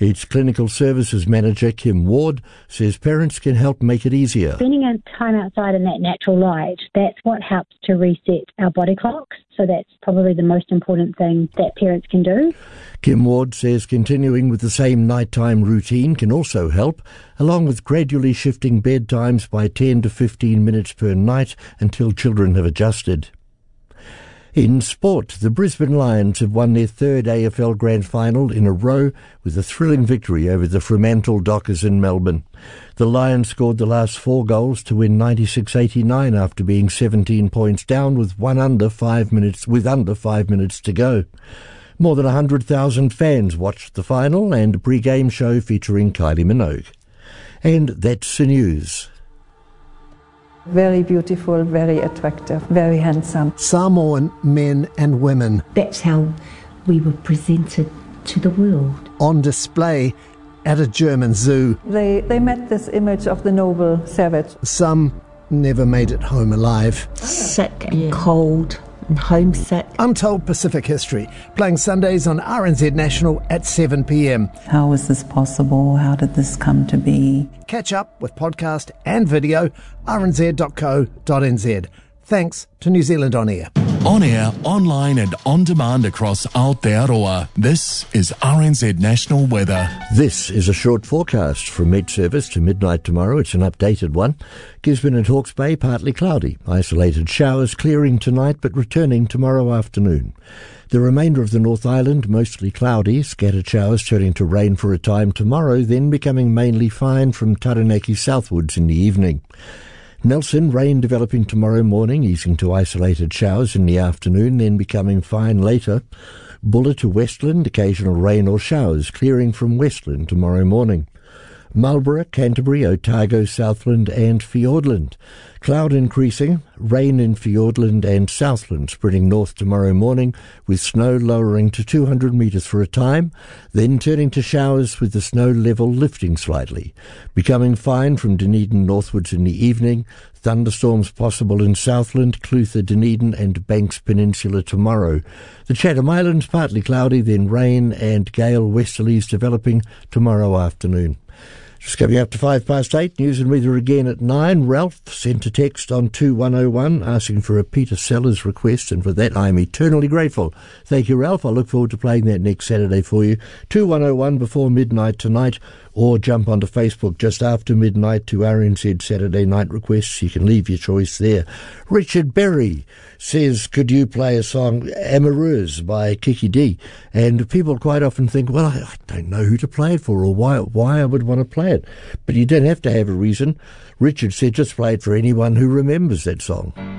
Its Clinical Services Manager, Kim Ward, says parents can help make it easier. Spending our time outside in that natural light, that's what helps to reset our body clocks. So that's probably the most important thing that parents can do. Kim Ward says continuing with the same nighttime routine can also help, along with gradually shifting bedtimes by 10 to 15 minutes per night until children have adjusted. In sport, the Brisbane Lions have won their third AFL Grand Final in a row with a thrilling victory over the Fremantle Dockers in Melbourne. The Lions scored the last 4 goals to win 96-89 after being 17 points down with under 5 minutes to go. More than 100,000 fans watched the final and a pre-game show featuring Kylie Minogue. And that's the news. Very beautiful, very attractive, very handsome. Samoan men and women. That's how we were presented to the world. On display at a German zoo. They met this image of the noble savage. Some never made it home alive. Sick and cold and homesick. Untold Pacific History, playing Sundays on RNZ National at 7 p.m. How was this possible? How did this come to be? Catch up with podcast and video, rnz.co.nz. Thanks to New Zealand On Air. On air, online and on demand across Aotearoa. This is RNZ National Weather. This is a short forecast from mid-service to midnight tomorrow. It's an updated one. Gisborne and Hawke's Bay, partly cloudy. Isolated showers clearing tonight but returning tomorrow afternoon. The remainder of the North Island, mostly cloudy, scattered showers turning to rain for a time tomorrow, then becoming mainly fine from Taranaki southwards in the evening. Nelson, rain developing tomorrow morning, easing to isolated showers in the afternoon, then becoming fine later. Buller to Westland, occasional rain or showers, clearing from Westland tomorrow morning. Marlborough, Canterbury, Otago, Southland and Fiordland. Cloud increasing, rain in Fiordland and Southland, spreading north tomorrow morning, with snow lowering to 200 metres for a time, then turning to showers with the snow level lifting slightly. Becoming fine from Dunedin northwards in the evening, thunderstorms possible in Southland, Clutha, Dunedin and Banks Peninsula tomorrow. The Chatham Islands, partly cloudy, then rain and gale westerlies developing tomorrow afternoon. Just coming up to 8:05, news and weather again at 9. Ralph sent a text on 2101 asking for a Peter Sellers request, and for that I'm eternally grateful. Thank you, Ralph. I look forward to playing that next Saturday for you. 2101 before midnight tonight, or jump onto Facebook just after midnight to RNZ Saturday Night Requests. You can leave your choice there. Richard Berry says, could you play a song, Amoureuse by Kiki D? And people quite often think, well, I don't know who to play it for or why I would want to play it. But you don't have to have a reason. Richard said just play it for anyone who remembers that song.